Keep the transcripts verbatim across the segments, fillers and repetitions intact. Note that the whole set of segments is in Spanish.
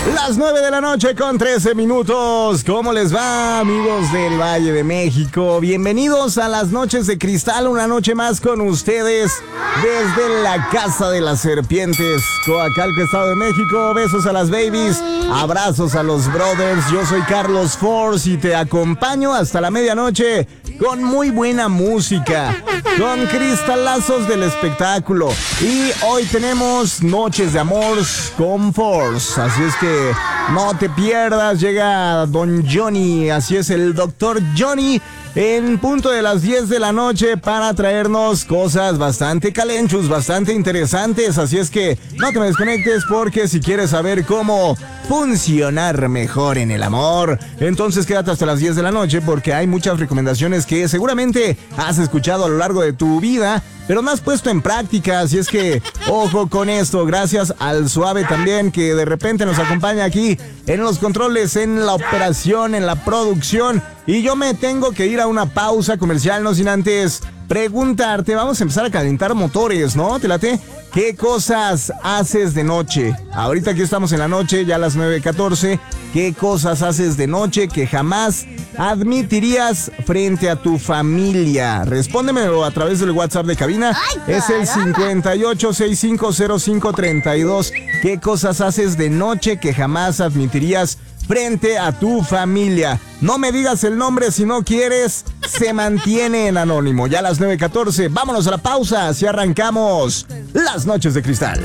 Las nueve de la noche con trece minutos. ¿Cómo les va, amigos del Valle de México? Bienvenidos a las Noches de Cristal, una noche más con ustedes desde la Casa de las Serpientes, Coacalco, Estado de México. Besos a las babies, abrazos a los brothers. Yo soy Carlos Force y te acompaño hasta la medianoche con muy buena música, con cristalazos del espectáculo. Y hoy tenemos Noches de Amor con Force, así es que no te pierdas. Llega Don Johnny, así es, el doctor Johnny, en punto de las diez de la noche para traernos cosas bastante calenchus, bastante interesantes. Así es que no te me desconectes, porque si quieres saber cómo funcionar mejor en el amor, entonces quédate hasta las diez de la noche, porque hay muchas recomendaciones que seguramente has escuchado a lo largo de tu vida, pero no has puesto en práctica. Así es que ojo con esto. Gracias al Suave también, que de repente nos acompaña aquí en los controles, en la operación, en la producción. Y yo me tengo que ir a una pausa comercial, no sin antes preguntarte. Vamos a empezar a calentar motores, ¿no? ¿Te late? ¿Qué cosas haces de noche? Ahorita que estamos en la noche, ya a las nueve catorce. ¿Qué cosas haces de noche que jamás admitirías frente a tu familia? Respóndemelo a través del WhatsApp de cabina. Ay, es el cincuenta y ocho sesenta y cinco cero cinco treinta y dos. ¿Qué cosas haces de noche que jamás admitirías frente a tu familia? No me digas el nombre si no quieres, se mantiene en anónimo. Ya a las nueve catorce, vámonos a la pausa, así arrancamos las Noches de Cristal.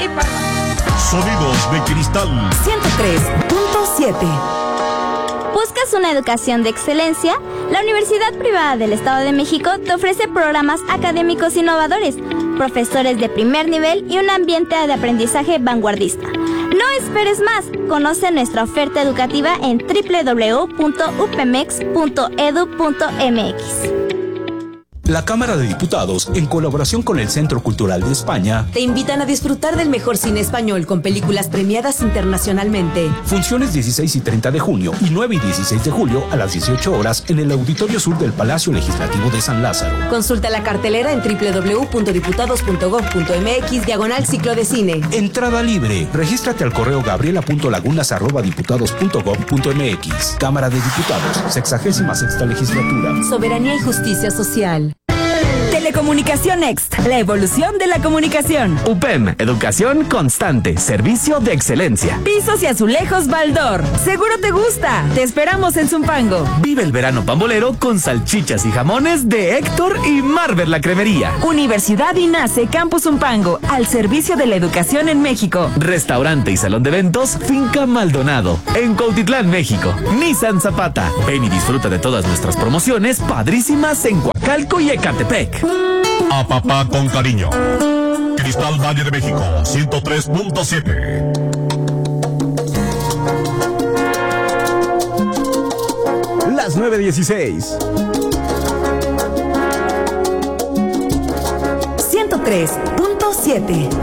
Sonidos de Cristal ciento tres punto siete. ¿Buscas una educación de excelencia? La Universidad Privada del Estado de México te ofrece programas académicos innovadores, profesores de primer nivel y un ambiente de aprendizaje vanguardista. No esperes más. Conoce nuestra oferta educativa en doble u doble u doble u punto u p m e x punto e d u punto m x. La Cámara de Diputados, en colaboración con el Centro Cultural de España, te invitan a disfrutar del mejor cine español con películas premiadas internacionalmente. Funciones dieciséis y treinta de junio y nueve y dieciséis de julio a las dieciocho horas en el Auditorio Sur del Palacio Legislativo de San Lázaro. Consulta la cartelera en doble u doble u doble u punto diputados punto gob punto m x diagonal ciclo de cine. Entrada libre. Regístrate al correo gabriela punto lagunas arroba diputados punto gob punto m x. Cámara de Diputados, sexagésima sexta legislatura. Soberanía y justicia social. Telecomunicación Next, la evolución de la comunicación. U P E M, educación constante, servicio de excelencia. Pisos y azulejos Baldor. Seguro te gusta. Te esperamos en Zumpango. Vive el verano pambolero con salchichas y jamones de Héctor y Marver la Cremería. Universidad INACE Campus Zumpango, al servicio de la educación en México. Restaurante y salón de eventos Finca Maldonado, en Cuautitlán, México. Nissan Zapata. Ven y disfruta de todas nuestras promociones padrísimas en Coacalco y Ecatepec. A papá con cariño. Cristal Valle de México ciento tres punto siete. Las nueve dieciséis. ciento tres punto siete.